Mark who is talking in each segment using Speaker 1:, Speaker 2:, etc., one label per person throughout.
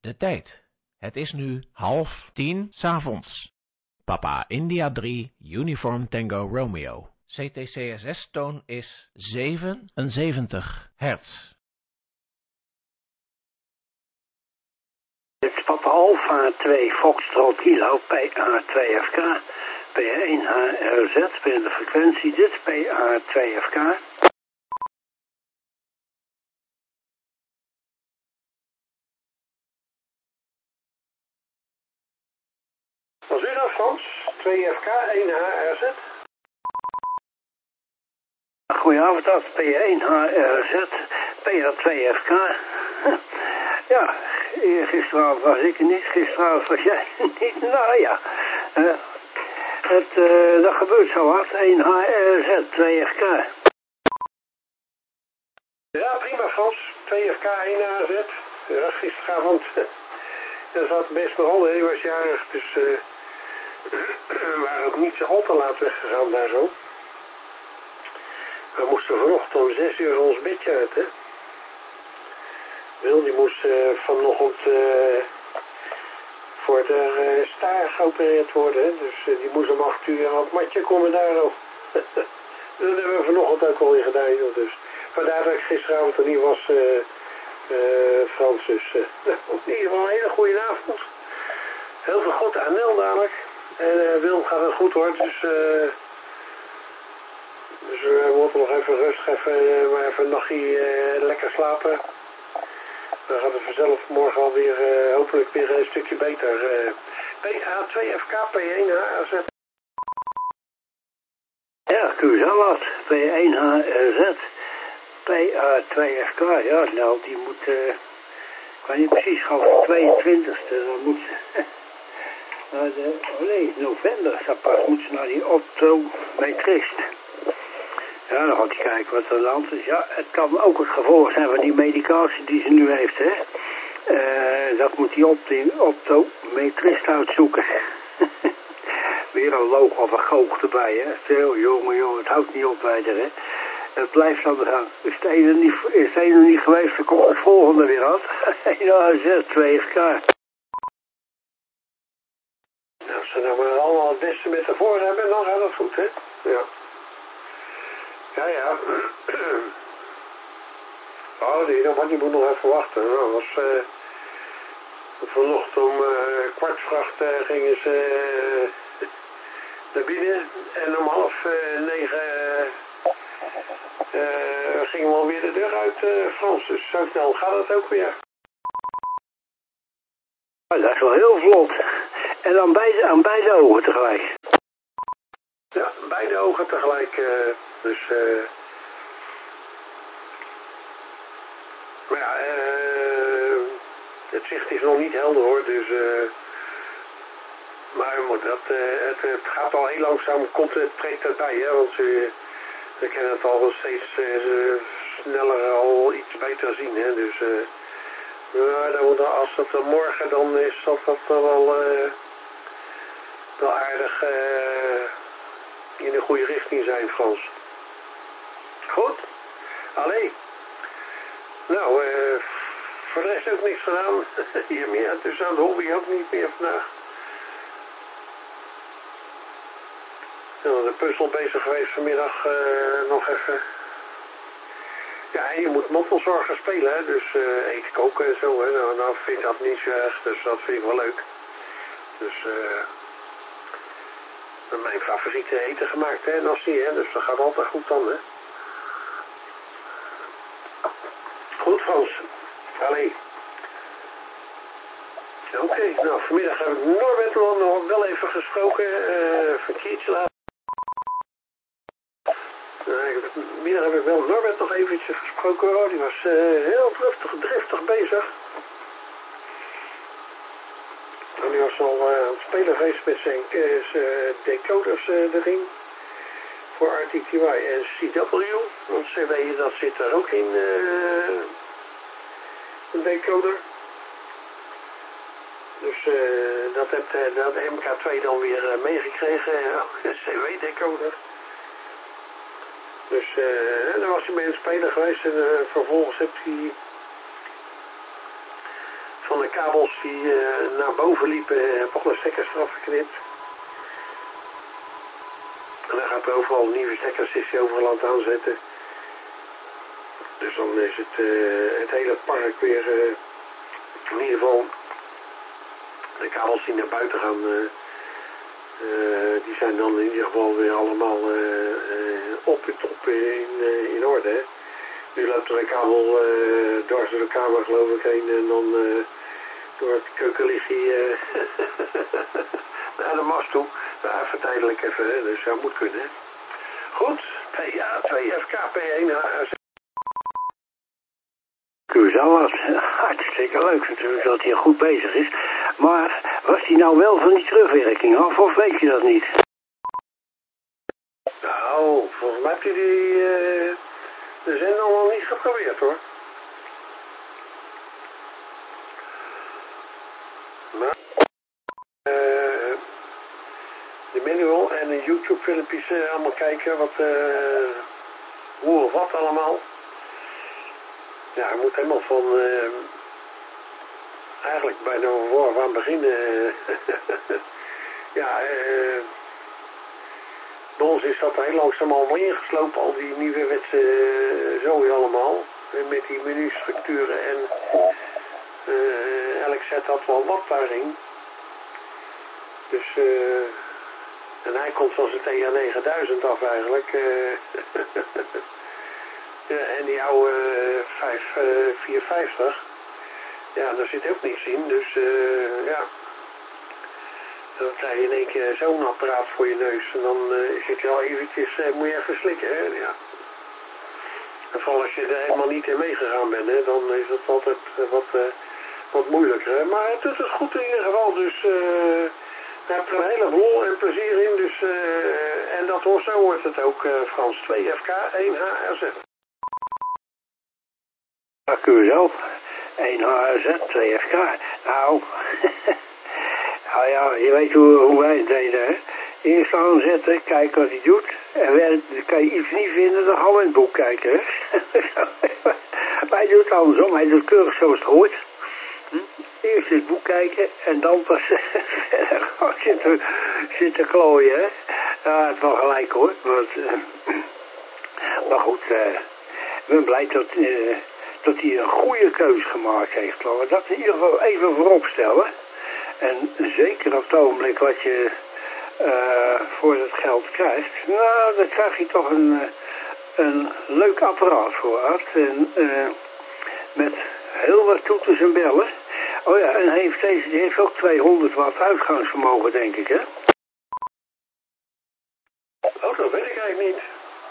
Speaker 1: De tijd. Het is nu 9:30 s'avonds. Papa India 3, Uniform Tango Romeo. CTCSS-toon is 77 hertz.
Speaker 2: Het is Papa Alpha 2 Foxtrot Kilo PA2FK. PA1HRZ, binnen de frequentie, dit is PA2FK.
Speaker 3: Als u dat Frans, 2FK, 1HRZ.
Speaker 2: Goedenavond, dat is P1HRZ, PA2FK. Ja, gisteravond was ik er niet, gisteravond was jij er niet. Nou ja, dat gebeurt zo hard, 1HRZ, 2FK.
Speaker 3: Ja, prima Frans, 2FK, 1HRZ. Ja, gisteravond, dat zat best begonnen, hij was jarig, dus we waren ook niet zo al te laat weggegaan daar zo. We moesten vanochtend om 6 uur ons bedje uit, hè. Wil, die moest vanochtend voor de staar geopereerd worden, hè. Dus die moest om 8 uur op het matje komen daar al. Dat hebben we vanochtend ook al in gedaan, joh. Dus vandaar dat ik gisteravond er niet was, Frans. Dus in ieder geval een hele goede avond. Heel veel goed aan Nel dadelijk. En Willem gaat het goed hoor, dus we moeten nog even rustig, maar even een nachtje lekker slapen. Dan gaat het vanzelf morgen alweer hopelijk weer een stukje beter. PA2FK, P1HRZ.
Speaker 2: Ja, Q-Zalat, P1HRZ, PA2FK. Ja, nou, die moet, ik weet niet precies, geloof ik, 22e, dan moet ze... november, dat pas moet ze naar die optometrist. Ja, dan gaat hij kijken wat er aan de hand is. Ja, het kan ook het gevolg zijn van die medicatie die ze nu heeft, hè. Dat moet die optometrist uitzoeken. Weer een loog of een goog erbij, hè. Stel, jongen, het houdt niet op verder, hè. Het blijft aan de gang. Is het ene niet geweest, dan komt het volgende weer aan. 1AZ, 2FK.
Speaker 3: Nou, als ze nou maar allemaal het beste met tevoren hebben, dan gaat het goed, hè? Ja. Ja. Oh, die moet nog even wachten. Nou, was, vanochtend om 8:15 gingen ze naar binnen. En om 8:30 gingen we alweer de deur uit, Frans. Dus zo snel gaat het ook weer.
Speaker 2: Oh, dat is wel heel vlot. En dan aan beide ogen tegelijk.
Speaker 3: Ja, beide ogen tegelijk. Dus, maar ja, het zicht is nog niet helder hoor, dus, maar het gaat al heel langzaam, treedt erbij, hè, want we kunnen het al steeds sneller al iets beter zien, hè, dus, als het morgen dan is, zal dat wel aardig in de goede richting zijn, Frans. Goed. Allee. Nou, voor de rest ook niks gedaan. Hier meer, dus aan de hobby ook niet meer vandaag. De puzzel bezig geweest vanmiddag nog even. Ja, en je moet mantelzorger spelen, hè? Dus eten koken en zo. Hè? Nou vind ik dat niet zo erg, dus dat vind ik wel leuk. Dus mijn favoriete eten gemaakt, hè, nasi, hè, dus dat gaat altijd goed dan, hè. Goed, Frans. Allee. Oké, nou, vanmiddag heb ik Norbert nog wel even gesproken, een keertje later. Vanmiddag heb ik wel Norbert nog eventjes gesproken, oh, die was heel driftig bezig. En die was al aan het spelen geweest met zijn decoders erin. Voor RTTY en CW. Want CW dat zit er ook in. Een decoder. Dus dat heeft dat MK2 dan weer meegekregen. Een CW-decoder. Dus daar was hij mee aan het spelen geweest. En vervolgens heeft hij van alle kabels die naar boven liepen, heb ik alle stekkers eraf geknipt. En dan gaat er overal nieuwe stekkers, is die overal aan het aanzetten. Dus dan is het hele park weer, in ieder geval, de kabels die naar buiten gaan, die zijn dan in ieder geval weer allemaal op in orde. Hè. Nu loopt er een kabel dwars door de kamer geloof ik heen en dan door het keukenlicht naar de mast toe. Nou, even tijdelijk even, hè. Dus dat moet kunnen. Hè. Goed, PA2 FKP1
Speaker 2: Curaçao was hartstikke leuk natuurlijk dat hij goed bezig is. Maar was hij nou wel van die terugwerking af of weet je dat niet?
Speaker 3: Nou, volgens mij heb je de zender nog niet geprobeerd hoor. Maar de manual en de YouTube filmpjes allemaal kijken wat hoe of wat allemaal. Ja, hij moet helemaal van eigenlijk bijna aan beginnen. Ja, bij ons is dat heel langzaam allemaal ingeslopen, al die nieuwe wetse zooi allemaal. Met die menustructuren en elk set had wel wat daarin. Dus, en hij komt van zijn TH9000 af eigenlijk. Ja, en die oude 450, ja, daar zit ook niks in, dus ja. Dan krijg je in één keer zo'n apparaat voor je neus en dan zit je al eventjes, moet je even slikken, hè, ja. En vooral als je er helemaal niet in meegegaan bent, hè, dan is het altijd wat moeilijker, hè. Maar het doet het goed in ieder geval, dus daar heb je een heleboel en plezier in, dus en dat hoort zo wordt het ook, Frans, 2FK, 1HRZ.
Speaker 2: Curaçao, 1HRZ, 2FK. Nou, nou ja, je weet hoe wij het deden, hè. Eerst aanzetten, kijken wat hij doet. En kan je iets niet vinden, dan gaan we in het boek kijken, hè. Wij doen het andersom, hij doet keurig zoals het hoort. Eerst in het boek kijken en dan pas verder gaan zitten klooien, hè. Ja, het was gelijk hoor. Maar goed, ik ben blij dat hij een goede keuze gemaakt heeft. Laten we dat in ieder geval even voorop stellen. En zeker op het ogenblik wat je voor het geld krijgt. Nou, dan krijg je toch een leuk apparaat voor uit. En met heel wat toeters en bellen. Oh ja, en die heeft ook 200 watt uitgangsvermogen, denk ik, hè?
Speaker 3: Oh, dat weet ik eigenlijk niet.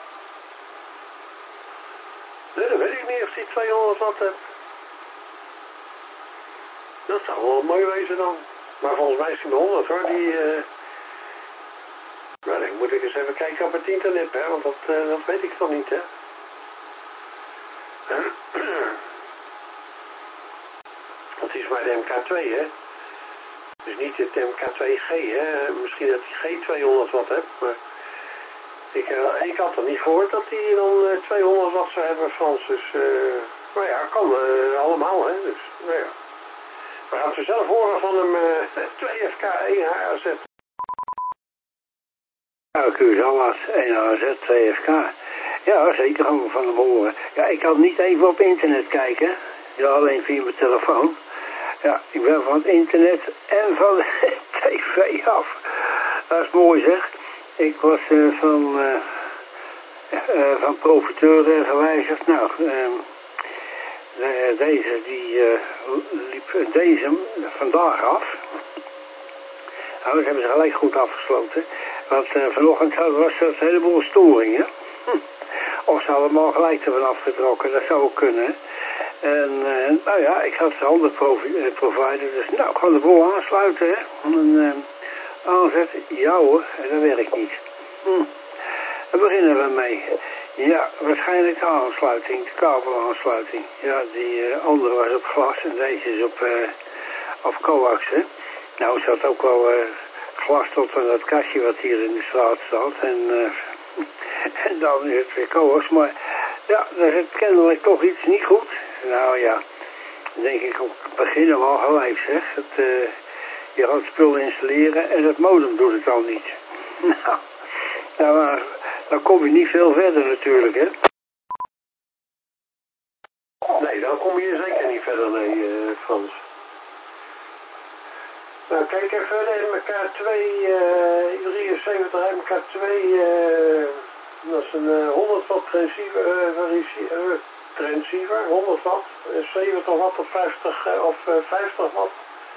Speaker 3: Nee, dat weet ik niet of die 200 watt heeft. Dat zou wel mooi wezen dan. Maar volgens mij is die 100 hoor, maar dan moet ik eens even kijken op het internet, hè, want dat weet ik nog niet, hè. Dat is maar de MK2, hè. Dus niet het MK2G, hè. Misschien dat die G 200 watt heeft, maar ik had er niet gehoord dat hij dan 200 watt zou hebben, Frans. Dus, maar ja, kan allemaal, hè. Dus, nou ja. We gaan het zelf horen van hem 2FK 1HRZ.
Speaker 2: Ja, Curaçao was 1HRZ 2FK. Ja, zeker gaan we van hem horen. Ja, ik kan niet even op internet kijken. Ja, alleen via mijn telefoon. Ja, ik ben van het internet en van de tv af. Dat is mooi zeg. Ik was van profiteur gewijzigd. Nou, deze die liep deze vandaag af. Nou, dat hebben ze gelijk goed afgesloten. Want vanochtend was er een heleboel storingen. Of ze allemaal gelijk ervan afgetrokken, dat zou ook kunnen. En nou ja, ik had een andere provider, dus nou, ik ga de boel aansluiten, hè. En aanzetten, ja hoor, dat werkt niet. Daar beginnen we mee. Ja, waarschijnlijk de aansluiting, de kabelaansluiting. Ja, die andere was op glas en deze is op coax, hè. Nou, er zat ook wel glas tot aan dat kastje wat hier in de straat staat. En dan is het weer coax, maar ja, er zit kennelijk toch iets niet goed. Nou ja, denk ik op het begin wel gelijk zeg. Je gaat het spul installeren en het modem doet het al niet. Nou, maar dan kom je niet veel verder natuurlijk, hè?
Speaker 3: Nee, dan kom je zeker niet verder, nee, Frans. Nou, kijk even, de MK2, 73 MK2, dat is een 100 watt transceiver, 100 watt, 70 watt of 50 watt,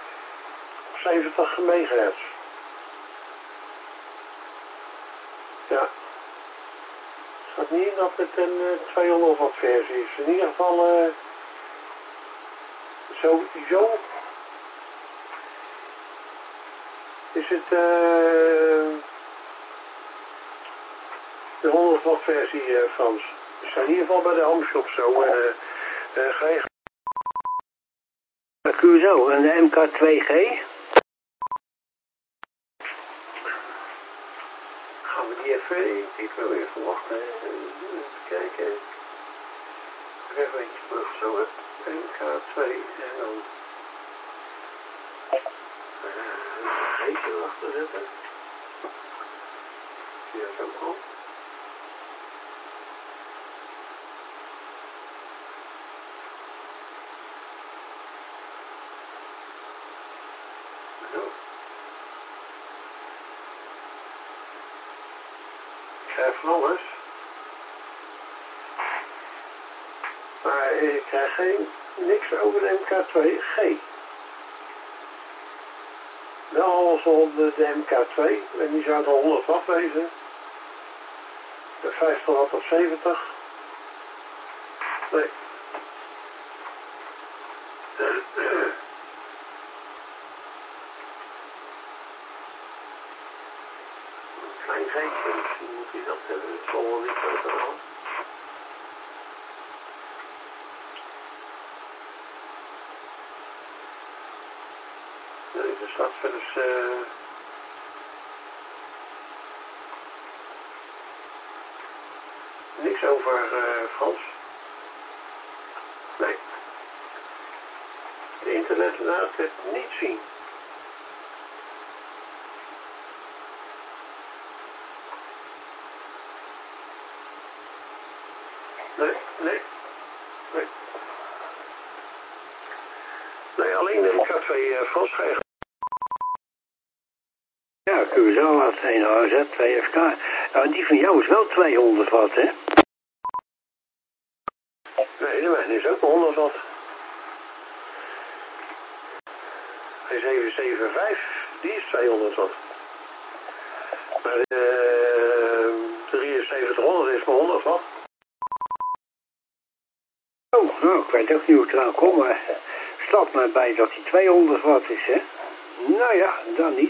Speaker 3: 70 megahertz. Ja. Het staat niet dat het een 200 watt versie is. In ieder geval, sowieso is het de 100 watt versie, Frans. Dus in ieder geval bij de Homeshop zo. Ga je...
Speaker 2: Curaçao en de MK2G?
Speaker 3: Gaan we die even even wachten. Even kijken. Even eentje terug zo, hè. MK2 en dan... een G'tje erachter zetten. Zie je dat ook al? Zo. Ik krijg van alles. Maar ik krijg niks over de MK2G. Wel alles op de MK2, en die zou er 100 watt wezen. De 50 watt of 70. Nee. Een klein geestje, misschien moet hij dat hebben. Het zal wel niet zo gaan. Nee, er staat verder niks over Frans. Nee. Het internet laat het niet zien. Nee. Nee, alleen de MK2 Frans krijgen.
Speaker 2: Ja, Curaçao had 1 HZ, 2 FK. Nou, die van jou is wel 200 watt, hè?
Speaker 3: Nee, de mijne is ook 100 watt. De 775, die is 200 watt. Maar de 7300 is maar 100 watt.
Speaker 2: Oh, nou, ik weet ook niet hoe het eraan komt, maar staat mij bij dat hij 200 watt is, hè? Nou ja, dan niet.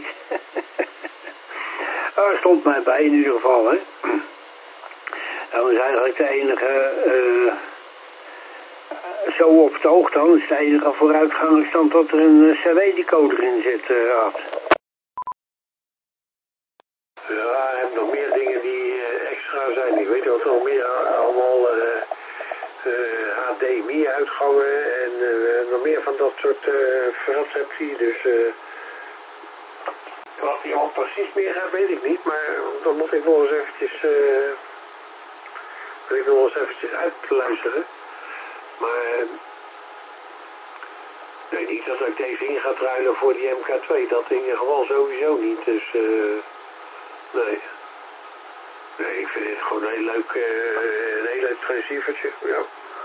Speaker 2: Er stond mij bij in ieder geval, hè. Dat is eigenlijk de enige, zo op het oog dan, is de enige vooruitgangsstand dat er een CW-decoder in zit, had.
Speaker 3: Ja, er hebben nog meer dingen die extra zijn. Ik weet wat er nog meer allemaal HDMI-uitgangen en nog meer van dat soort receptie. Dus wat die al precies meer gaat, weet ik niet. Maar dan moet ik nog eens eventjes, uitluisteren. Maar nee, niet dat ik deze in ga ruilen voor die MK2. Dat in ieder geval sowieso niet. Dus nee. Nee, ik vind het gewoon een heel leuk transceivertje. Ja.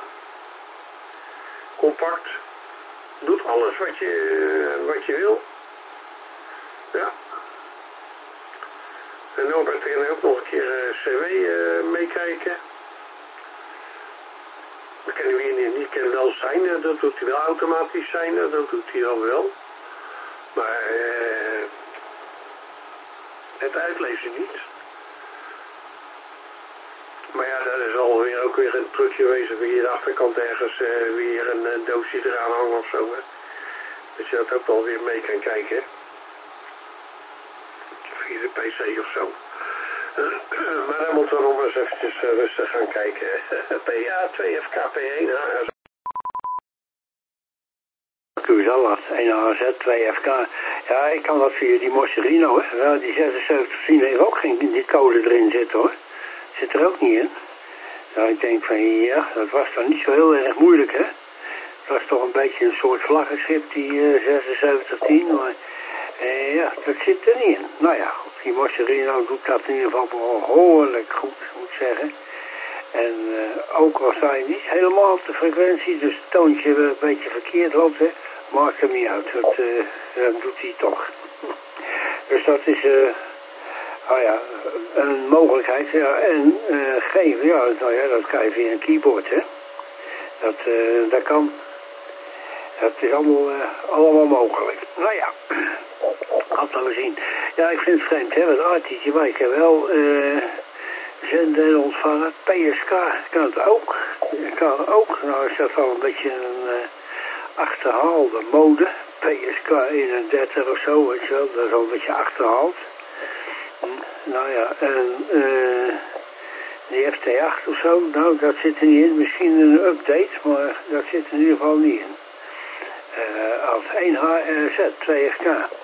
Speaker 3: Compact. Doet alles wat je wil. Ja. En Norbert kan ook nog een keer CW meekijken. Dat kan hij niet wel zijn, dat doet hij wel automatisch zijn, dat doet hij dan wel. Maar het uitlezen niet. Maar ja, dat is alweer ook weer een trucje geweest, weer de achterkant ergens weer een doosje eraan hangen of zo. Hè. Dat je dat ook wel weer mee kan kijken. Hè. Via de PC of zo. Maar dan moeten we nog eens eventjes rustig gaan kijken. PA2 FKP1
Speaker 2: hoe zal dat? 1HZ, 2FK. Ja, ik kan dat via die Moscerino, hè. Ja, die 7610 heeft ook geen die code erin zitten, hoor. Zit er ook niet in. Nou, ik denk van, ja, dat was dan niet zo heel erg moeilijk, hè. Het was toch een beetje een soort vlaggenschip, die 7610, maar ja, dat zit er niet in. Nou ja, goed, die Moscerino doet dat in ieder geval behoorlijk goed, moet ik zeggen. En ook al sta je niet helemaal op de frequentie, dus het toontje een beetje verkeerd loopt, hè, maakt hem niet uit. Dat doet hij toch. Dus dat is een mogelijkheid. Ja, en geven, ja, nou ja, dat kan je via een keyboard, hè. Dat kan. Dat is allemaal mogelijk. Nou ja, laten we zien. Ja, ik vind het vreemd, hè, want artiestje, maar ik heb wel zenden en ontvangen. PSK kan het ook. Kan ook. Nou is dat wel een beetje een achterhaalde mode. PSK 31 of zo, weet je wel. Dat is al een beetje achterhaald. Nou ja, en die FT8 of zo, nou dat zit er niet in. Misschien een update, maar dat zit er in ieder geval niet in. Als 1HRZ, 2FK.